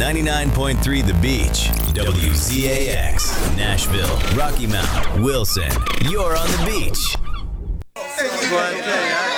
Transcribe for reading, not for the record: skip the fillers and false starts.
99.3 The Beach, WZAX, Nashville, Rocky Mount, Wilson. You're on the beach. Go ahead,